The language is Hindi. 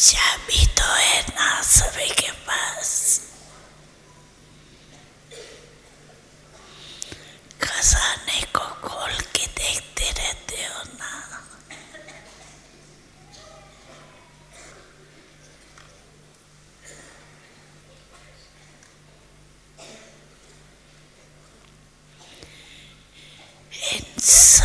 चाबी तो है ना सभी के पास, खजाने को खोल के देखते रहते हो ना। इंसान